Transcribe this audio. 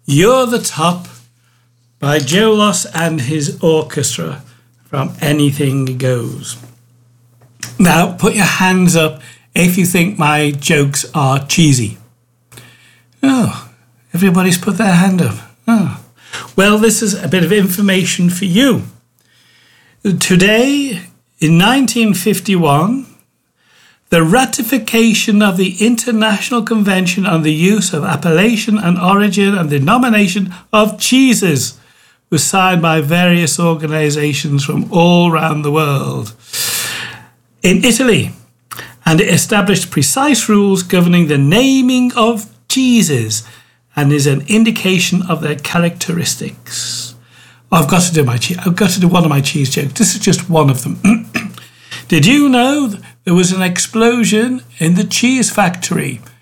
You're the Top by Joe Loss and his orchestra from Anything Goes. Now, put your hands up if you think my jokes are cheesy. Oh, everybody's put their hand up. Oh. Well, this is a bit of information for you. Today, in 1951, the ratification of the International Convention on the Use of Appellation and Origin and Denomination of Cheeses was signed by various organisations from all around the world in Italy, and it established precise rules governing the naming of cheeses and is an indication of their characteristics. I've got to do one of my cheese jokes. This is just one of them. Did you know there was an explosion in the cheese factory